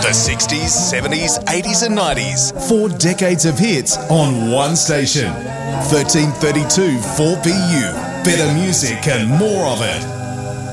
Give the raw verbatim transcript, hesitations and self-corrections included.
The sixties, seventies, eighties and nineties. Four decades of hits on one station. thirteen thirty-two four P U. Better music and more of it.